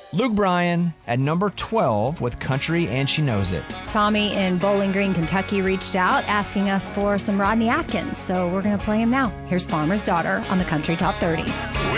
Luke Bryan at number 12 with Country and She Knows It. Tommy in Bowling Green, Kentucky reached out asking us for some Rodney Atkins, so we're going to play him now. Here's Farmer's Daughter on the Country Top 30.